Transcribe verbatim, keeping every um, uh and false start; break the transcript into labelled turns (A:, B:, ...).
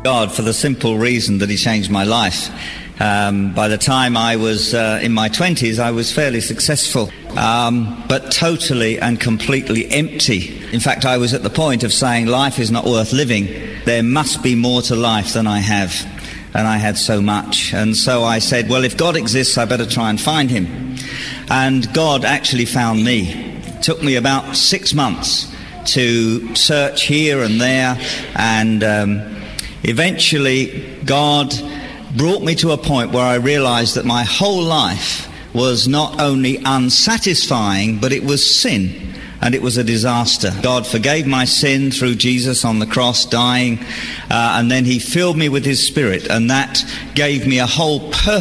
A: God for the simple reason that he changed my life. Um, by the time I was uh, in my twenties, I was fairly successful, um, but totally and completely empty. In fact, I was at the point of saying life is not worth living. There must be more to life than I have, and I had so much. And so I said, well, if God exists, I better try and find him. And God actually found me. It took me about six months to search here and there, and um, eventually God brought me to a point where I realized that my whole life was not only unsatisfying, but it was sin, and it was a disaster. God forgave my sin through Jesus on the cross, dying, uh, and then he filled me with his Spirit, and that gave me a whole purpose